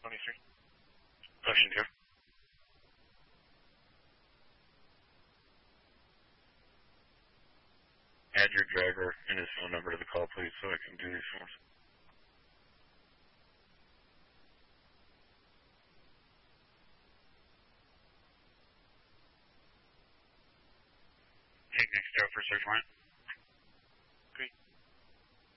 Question 2. Add your driver and his phone number to the call, please, so I can do these forms. Take next Joe for search warrant.